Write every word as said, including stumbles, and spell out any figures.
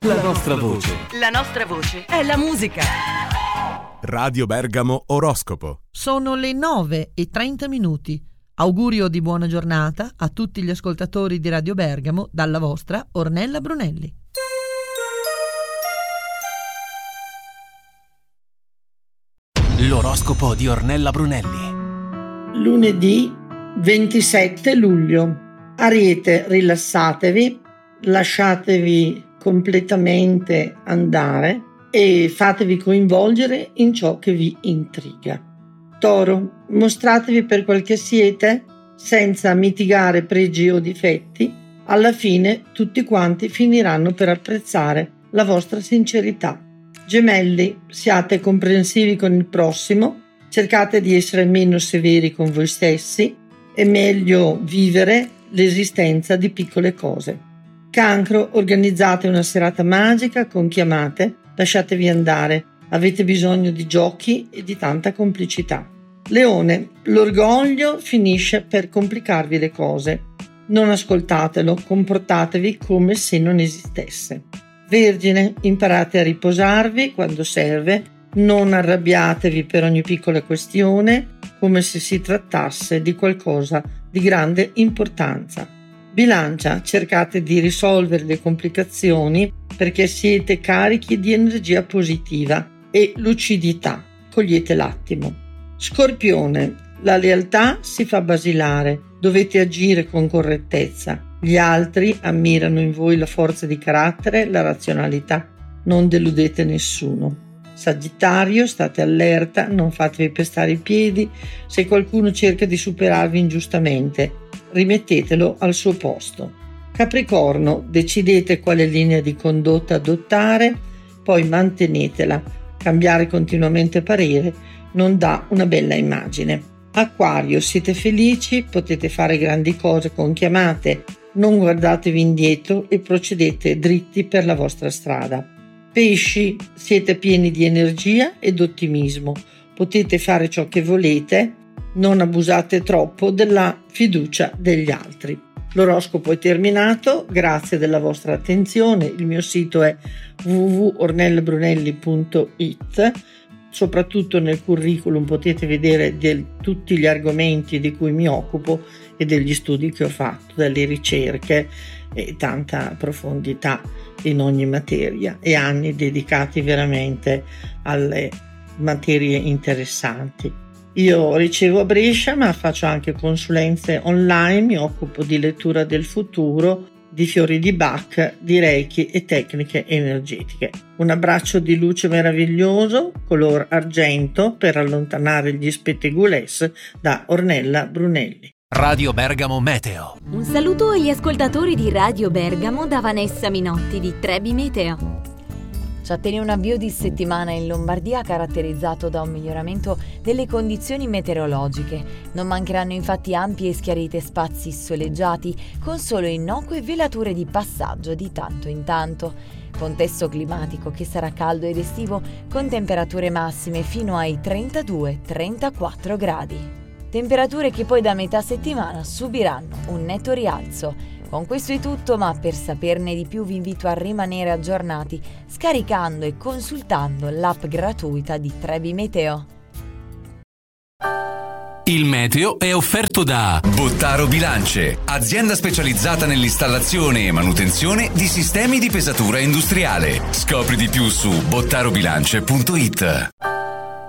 La nostra voce. La nostra voce è la musica. Radio Bergamo Oroscopo. Sono le nove e trenta minuti. Augurio di buona giornata a tutti gli ascoltatori di Radio Bergamo dalla vostra Ornella Brunelli. L'oroscopo di Ornella Brunelli. Lunedì ventisette luglio. Ariete, rilassatevi, lasciatevi completamente andare e fatevi coinvolgere in ciò che vi intriga. Toro, mostratevi per quel che siete senza mitigare pregi o difetti. Alla fine tutti quanti finiranno per apprezzare la vostra sincerità. Gemelli, siate comprensivi con il prossimo, cercate di essere meno severi con voi stessi, è meglio vivere l'esistenza di piccole cose. Cancro, organizzate una serata magica con chiamate, lasciatevi andare, avete bisogno di giochi e di tanta complicità. Leone, l'orgoglio finisce per complicarvi le cose, non ascoltatelo, comportatevi come se non esistesse. Vergine, imparate a riposarvi quando serve, non arrabbiatevi per ogni piccola questione, come se si trattasse di qualcosa di grande importanza. Bilancia, cercate di risolvere le complicazioni perché siete carichi di energia positiva e lucidità. Cogliete l'attimo. Scorpione, la lealtà si fa basilare, dovete agire con correttezza. Gli altri ammirano in voi la forza di carattere e la razionalità. Non deludete nessuno. Sagittario, state allerta, non fatevi pestare i piedi. Se qualcuno cerca di superarvi ingiustamente, rimettetelo al suo posto. Capricorno, decidete quale linea di condotta adottare, poi mantenetela. Cambiare continuamente parere non dà una bella immagine. Acquario, siete felici, potete fare grandi cose con chiamate, non guardatevi indietro e procedete dritti per la vostra strada. Pesci, siete pieni di energia ed ottimismo, potete fare ciò che volete, non abusate troppo della fiducia degli altri. L'oroscopo è terminato, grazie della vostra attenzione, il mio sito è w w w punto ornella brunelli punto i t, soprattutto nel curriculum potete vedere del, tutti gli argomenti di cui mi occupo e degli studi che ho fatto, delle ricerche e tanta profondità in ogni materia e anni dedicati veramente alle materie interessanti. Io ricevo a Brescia, ma faccio anche consulenze online, mi occupo di lettura del futuro, di fiori di Bach, di Reiki e tecniche energetiche. Un abbraccio di luce meraviglioso, color argento, per allontanare gli spettegulès da Ornella Brunelli. Radio Bergamo Meteo. Un saluto agli ascoltatori di Radio Bergamo da Vanessa Minotti di Trebi Meteo. Ci attende un avvio di settimana in Lombardia caratterizzato da un miglioramento delle condizioni meteorologiche. Non mancheranno infatti ampi e schiarite spazi soleggiati con solo innocue velature di passaggio di tanto in tanto. Contesto climatico che sarà caldo ed estivo con temperature massime fino ai trentadue trentaquattro gradi. Temperature che poi da metà settimana subiranno un netto rialzo. Con questo è tutto, ma per saperne di più vi invito a rimanere aggiornati scaricando e consultando l'app gratuita di Trebi Meteo. Il meteo è offerto da Bottaro Bilance, azienda specializzata nell'installazione e manutenzione di sistemi di pesatura industriale. Scopri di più su bottarobilance punto it.